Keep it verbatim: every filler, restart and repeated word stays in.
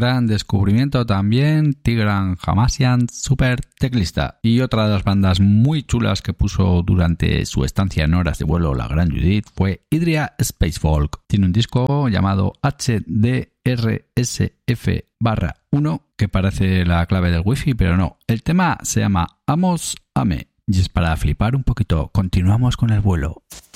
Gran descubrimiento también, Tigran Hamasyan, super teclista. Y otra de las bandas muy chulas que puso durante su estancia en Horas de Vuelo la Gran Judith fue Idria Spacefolk. Tiene un disco llamado H D R S F barra uno que parece la clave del wifi, pero no. El tema se llama Amos Ame y es para flipar un poquito. Continuamos con el vuelo.